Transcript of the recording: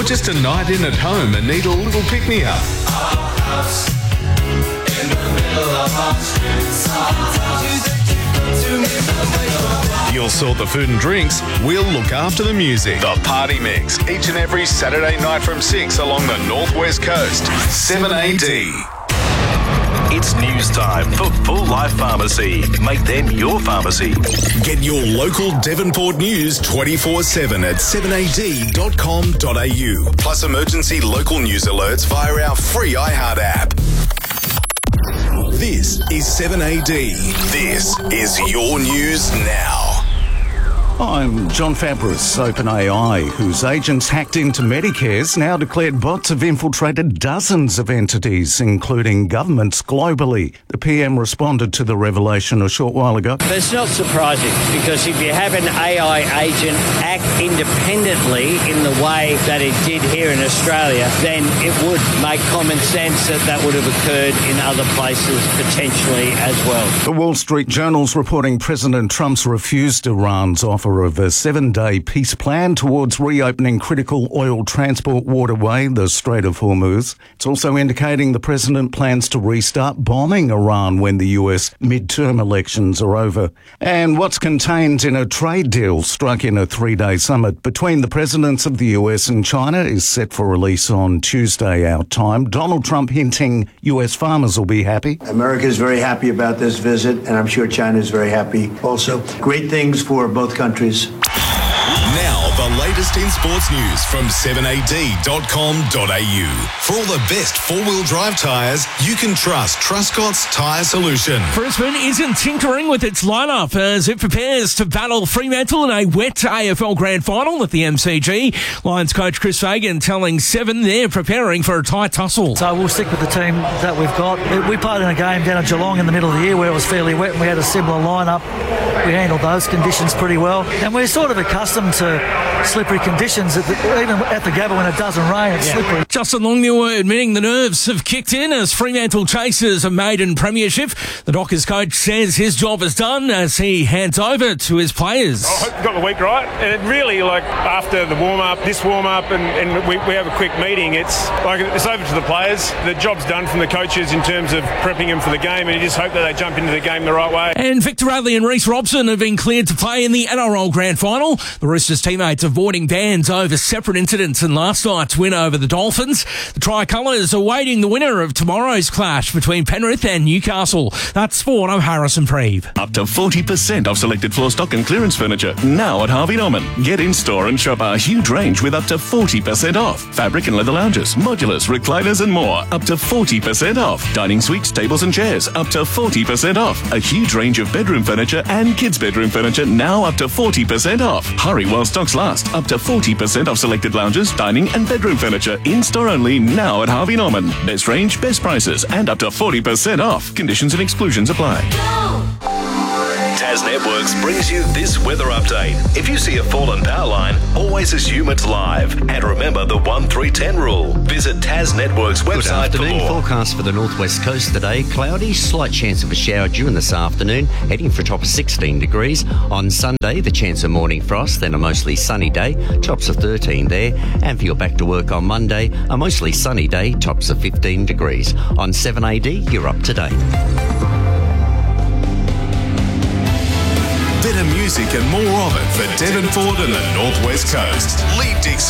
or just a night in at home and need a little pick-me-up. You'll sort the food and drinks, we'll look after the music. The Party Mix, each and every Saturday night from 6 along the Northwest Coast. 7AD. It's news time for Full Life Pharmacy. Make them your pharmacy. Get your local Devonport news 24/7 at 7ad.com.au. Plus emergency local news alerts via our free iHeart app. This is 7AD. This is your news now. I'm John Fabris. OpenAI, whose agents hacked into Medicare's now declared bots have infiltrated dozens of entities, including governments globally. The PM responded to the revelation a short while ago. But it's not surprising, because if you have an AI agent act independently in the way that it did here in Australia, then it would make common sense that that would have occurred in other places potentially as well. The Wall Street Journal's reporting President Trump's refused Iran's offer of a 7-day peace plan towards reopening critical oil transport waterway, the Strait of Hormuz. It's also indicating the president plans to restart bombing Iran when the US midterm elections are over. And what's contained in a trade deal struck in a 3-day summit between the presidents of the US and China is set for release on Tuesday our time. Donald Trump hinting US farmers will be happy. America is very happy about this visit, and I'm sure China is very happy also. Great things for both countries. Now, the latest in sports news from 7ad.com.au. For all the best four-wheel drive tyres, you can trust Truscott's Tyre Solution. Brisbane isn't tinkering with its lineup as it prepares to battle Fremantle in a wet AFL Grand Final at the MCG. Lions coach Chris Fagan telling Seven they're preparing for a tight tussle. So we'll stick with the team that we've got. We played in a game down at Geelong in the middle of the year where it was fairly wet and we had a similar lineup. We handled those conditions pretty well. And we're sort of accustomed to slippery conditions, even at the Gabba when it doesn't rain, it's slippery. Justin Longmuir admitting the nerves have kicked in as Fremantle chases a maiden premiership. The Dockers coach says his job is done as he hands over to his players. I hope you got the week right. And it really, after the warm-up, this warm-up, and we have a quick meeting, it's over to the players. The job's done from the coaches in terms of prepping them for the game, and you just hope that they jump into the game the right way. And Victor Radley and Reece Robson have been cleared to play in the NRL Grand Final. The Roosters teammates avoiding bans over separate incidents in last night's win over the Dolphins. The Tricolours awaiting the winner of tomorrow's clash between Penrith and Newcastle. That's sport. I'm Harrison Preeve. Up to 40% off selected floor stock and clearance furniture now at Harvey Norman. Get in store and shop our huge range with up to 40% off. Fabric and leather lounges, modulars, recliners and more. Up to 40% off. Dining suites, tables and chairs. Up to 40% off. A huge range of bedroom furniture and kids' bedroom furniture now up to 40% off. Hurry while stocks last. Up to 40% off selected lounges, dining and bedroom furniture. In-store only now at Harvey Norman. Best range, best prices and up to 40% off. Conditions and exclusions apply. Tas Networks brings you this weather update. If you see a fallen power line, always assume it's live. And remember the 1-3-10 rule. Visit Tas Networks website for more. Forecast for the northwest coast today. Cloudy, slight chance of a shower during this afternoon, heading for a top of 16 degrees. On Sunday, the chance of morning frost, then a mostly sunny day, tops of 13 there. And for your back to work on Monday, a mostly sunny day, tops of 15 degrees. On 7AD, you're up to date. Better music and more of it for Devonport and the Northwest Coast. Lee Dixon.